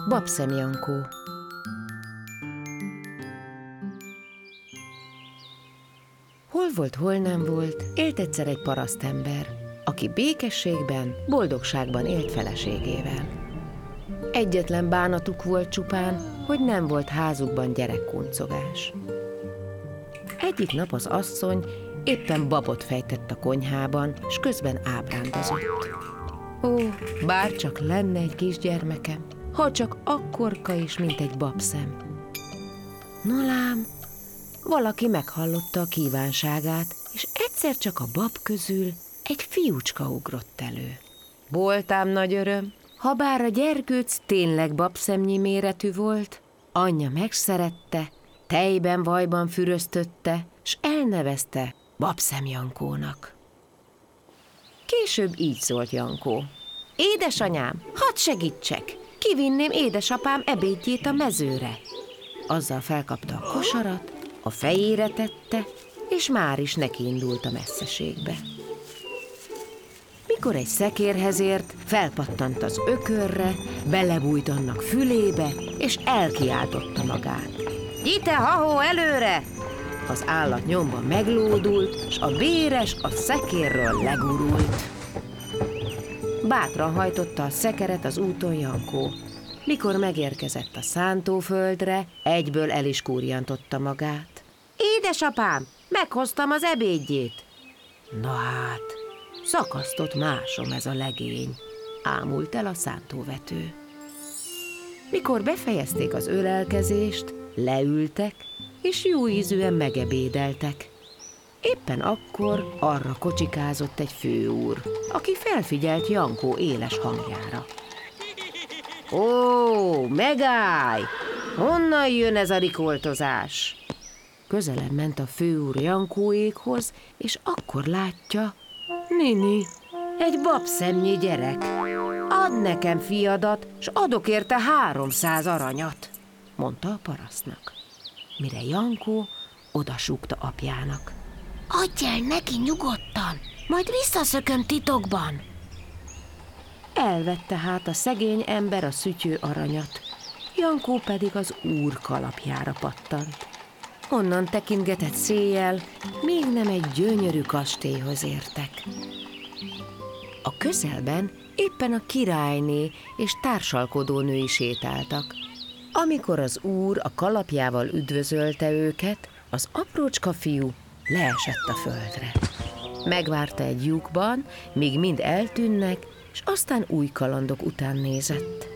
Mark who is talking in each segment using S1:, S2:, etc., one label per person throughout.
S1: Babszem Jankó. Hol volt, hol nem volt, élt egyszer egy parasztember, aki békességben, boldogságban élt feleségével. Egyetlen bánatuk volt csupán, hogy nem volt házukban gyerekkuncogás. Egyik nap az asszony éppen babot fejtett a konyhában, s közben ábrándozott. Ó, bárcsak lenne egy kisgyermekem, ha csak akkorka is, mint egy babszem. No lám, valaki meghallotta a kívánságát, és egyszer csak a bab közül egy fiúcska ugrott elő. Voltám nagy öröm, habár a gyerkőc tényleg babszemnyi méretű volt, anyja megszerette, tejben, vajban füröztötte, s elnevezte Babszem Jankónak. Később így szólt Jankó. Édesanyám, hadd segítsek! Kivinném édesapám ebédjét a mezőre. Azzal felkapta a kosarat, a fejére tette, és már is nekiindult a messzeségbe. Mikor egy szekérhez ért, felpattant az ökörre, belebújt annak fülébe, és elkiáltotta magát. Gyite, hahó, előre! Az állat nyomban meglódult, s a béres a szekérről legurult. Bátran hajtotta a szekeret az úton Jankó. Mikor megérkezett a szántóföldre, egyből el is kúrjantotta magát. Édesapám, meghoztam az ebédjét. Na hát, szakasztott másom ez a legény, ámult el a szántóvető. Mikor befejezték az ölelkezést, leültek, és jó ízűen megebédeltek. Éppen akkor arra kocsikázott egy főúr, aki felfigyelt Jankó éles hangjára. Ó, megállj! Honnan jön ez a rikoltozás? Közelebb ment a főúr Jankóékhoz, és akkor látja, Nini, egy babszemnyi gyerek. Add nekem fiadat, s adok érte 300 aranyat, mondta a parasztnak. Mire Jankó odasúgta apjának. Adj el neki nyugodtan, majd visszaszököm titokban. Elvette hát a szegény ember a szütyő aranyat, Jankó pedig az úr kalapjára pattant. Onnan tekintgetett széjjel, még nem egy gyönyörű kastélyhoz értek. A közelben éppen a királyné és társalkodónői sétáltak. Amikor az úr a kalapjával üdvözölte őket, az aprócska fiú leesett a földre. Megvárta egy lyukban, míg mind eltűnnek, és aztán új kalandok után nézett.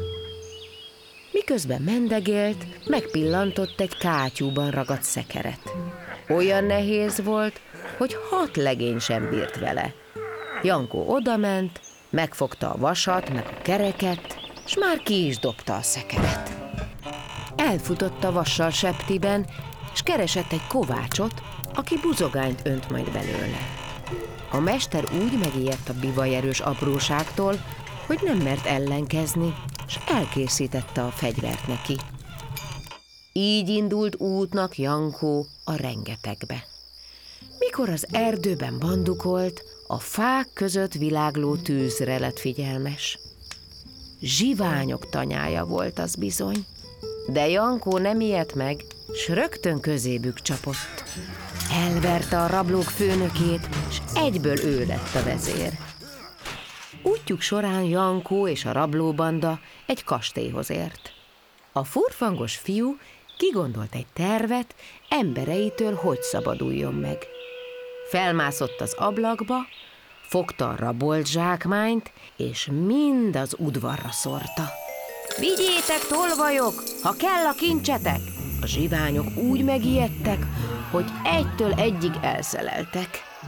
S1: Miközben mendegélt, megpillantott egy kátyúban ragadt szekeret. Olyan nehéz volt, hogy 6 legény sem bírt vele. Jankó odament, megfogta a vasat, meg a kereket, s már ki is dobta a szekeret. Elfutott a vassal septiben, és keresett egy kovácsot, aki buzogányt önt majd belőle. A mester úgy megijedt a bivajerős apróságtól, hogy nem mert ellenkezni, s elkészítette a fegyvert neki. Így indult útnak Jankó a rengetegbe. Mikor az erdőben bandukolt, a fák között világló tűzre lett figyelmes. Zsiványok tanyája volt az bizony, de Jankó nem ijedt meg, s rögtön közébük csapott. Elverte a rablók főnökét, s egyből ő lett a vezér. Útjuk során Jankó és a rablóbanda egy kastélyhoz ért. A furfangos fiú kigondolt egy tervet, embereitől hogy szabaduljon meg. Felmászott az ablakba, fogta a rabolt zsákmányt, és mind az udvarra szórta. Vigyétek, tolvajok, ha kell a kincsetek! A zsiványok úgy megijedtek, hogy egytől egyig elszeleltek.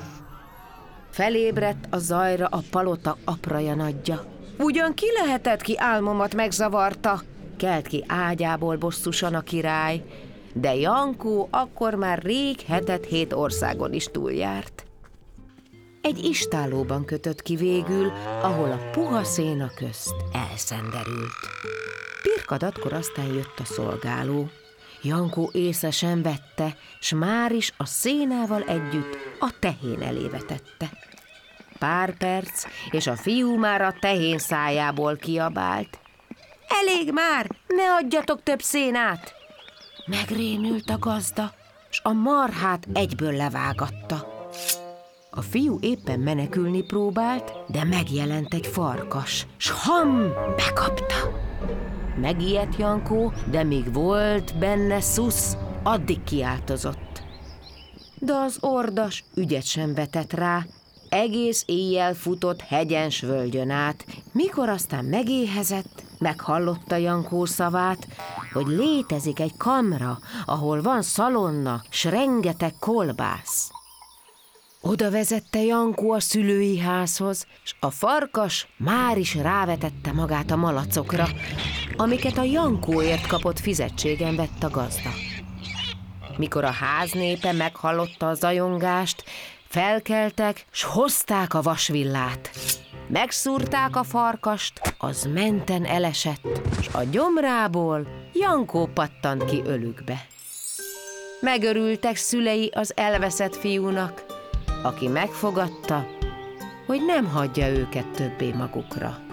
S1: Felébredt a zajra a palota apraja nagyja. Ugyan ki lehetett, ki álmomat megzavarta? Kelt ki ágyából bosszusan a király, de Jankó akkor már rég 7 országon is túljárt. Egy istállóban kötött ki végül, ahol a puha széna közt elszenderült. Pirkadatkor aztán jött a szolgáló. Jankó észre sem vette, s már is a szénával együtt a tehén elé vetette. Pár perc, és a fiú már a tehén szájából kiabált. elég már, ne adjatok több szénát! Megrémült a gazda, s a marhát egyből levágatta. A fiú éppen menekülni próbált, de megjelent egy farkas, s bekapta. Megijedt Jankó, de míg volt benne szusz, addig kiáltozott. De az ordas ügyet sem vetett rá, egész éjjel futott hegyen s völgyön át, mikor aztán megéhezett, meghallotta Jankó szavát, hogy létezik egy kamra, ahol van szalonna, s rengeteg kolbász. Oda vezette Jankó a szülői házhoz, s a farkas már is rávetette magát a malacokra, amiket a Jankóért kapott fizetségen vett a gazda. Mikor a ház népe meghallotta a zajongást, felkeltek, s hozták a vasvillát. Megszúrták a farkast, az menten elesett, s a gyomrából Jankó pattant ki ölükbe. Megörültek szülei az elveszett fiúnak, aki megfogadta, hogy nem hagyja őket többé magukra.